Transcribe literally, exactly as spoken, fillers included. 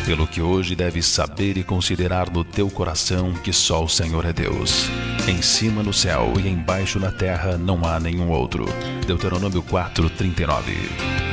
pelo que hoje deves saber e considerar no teu coração que só o Senhor é Deus. Em cima no céu e embaixo na terra não há nenhum outro. Deuteronômio quatro, trinta e nove.